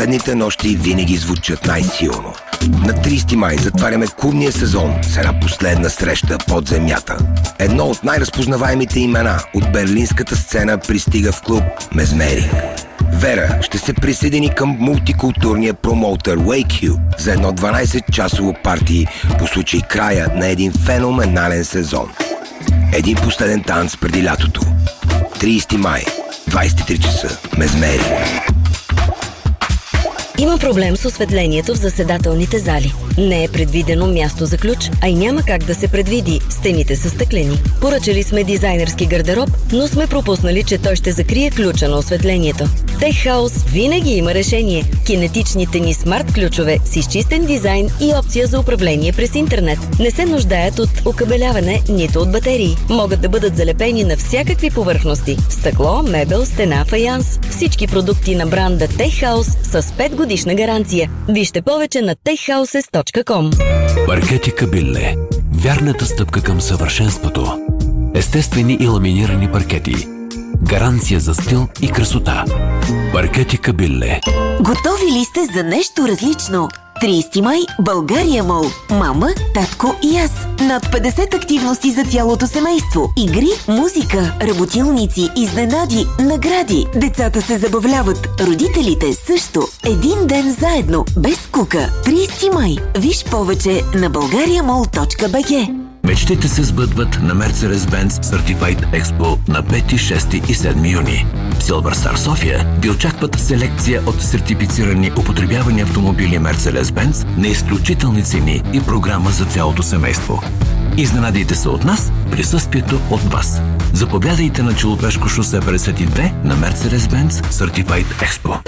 последните нощи винаги звучат най-силно. На 30 май затваряме клубния сезон с една последна среща под земята. Едно от най-разпознаваемите имена от берлинската сцена пристига в клуб Мезмеринг. Вера ще се присъедини към мултикултурния промоутър Wake You за едно 12-часово парти по случай края на един феноменален сезон. Един последен танц преди лятото. 30 май, 23 часа, Мезмеринг. Има проблем с осветлението в заседателните зали. Не е предвидено място за ключ, а и няма как да се предвиди. Стените са стъклени. Поръчали сме дизайнерски гардероб, но сме пропуснали, че той ще закрие ключа на осветлението. Tech House винаги има решение. Кинетичните ни смарт ключове с изчистен дизайн и опция за управление през интернет. Не се нуждаят от окабеляване, нито от батерии. Могат да бъдат залепени на всякакви повърхности. Стъкло, мебел, стена, фаянс. Всички продукти на бранда Tech House с 5 годишна гаранция. Вижте повече на techhouses.com. Паркети Кабилле. Вярната стъпка към съвършенството. Естествени и ламинирани паркети. Гаранция за стил и красота. Паркети Кабилле. Готови ли сте за нещо различно? 30 май, България Мол. Мама, татко и аз. Над 50 активности за цялото семейство. Игри, музика, работилници, изненади, награди. Децата се забавляват, родителите също. Един ден заедно, без скука. 30 май. Виж повече на bulgariamall.bg. Мечтите се сбъдват на Mercedes-Benz Certified Expo на 5, 6 и 7 юни. В Silver Star София ви очакват селекция от сертифицирани употребявани автомобили Mercedes-Benz на изключителни цени и програма за цялото семейство. Изненадайте се от нас, присъствието от вас. Заповядайте на Челопешко шосе 52 на Mercedes-Benz Certified Expo.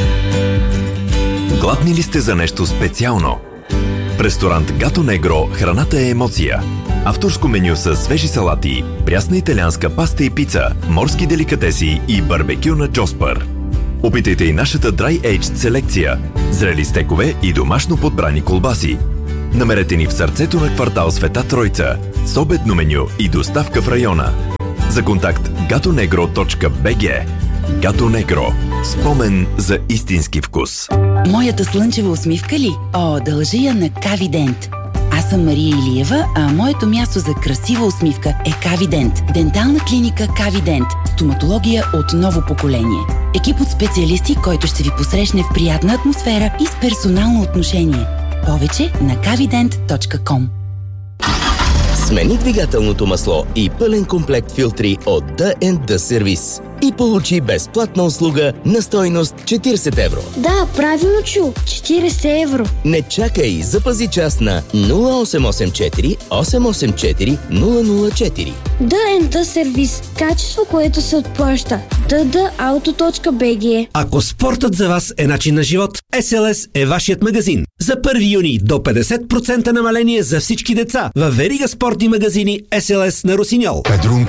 Гладни ли сте за нещо специално? В ресторант Гато Негро храната е емоция. Авторско меню с свежи салати, прясна италианска паста и пица, морски деликатеси и барбекю на Джоспър. Опитайте и нашата Dry Aged селекция, зрели стекове и домашно подбрани колбаси. Намерете ни в сърцето на квартал Света Тройца, с обедно меню и доставка в района. За контакт gatonegro.bg. Гато Негро. Спомен за истински вкус. Моята слънчева усмивка ли? О, дължа я на Кавидент. Аз съм Мария Илиева, а моето място за красива усмивка е Кавидент. Дентална клиника Кавидент. Стоматология от ново поколение. Екип от специалисти, който ще ви посрещне в приятна атмосфера и с персонално отношение. Повече на kavident.com. Смени двигателното масло и пълен комплект филтри от D&D сервис и получи безплатна услуга на стойност 40 евро. Да, правилно чу. 40 евро. Не чакай, запази час на 0884 884 004. D&D сервис. Качество, което се отплаща. ddauto.bg. Ако спортът за вас е начин на живот, SLS е вашият магазин. За 1 юни до 50% намаление за всички деца във верига спортни магазини SLS на Росиньол.